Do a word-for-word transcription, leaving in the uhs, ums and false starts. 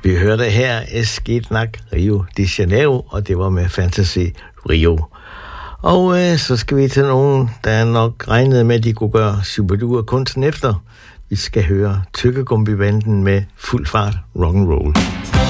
Vi hørte her Esquitnac Rio de Janeiro, og det var med Fantasy Rio. Og øh, så skal vi til nogen, der nok regnede med, at de kunne gøre Superduper kunsten efter. Vi skal høre Tykkegummibanden med fuld fart rock'n'roll.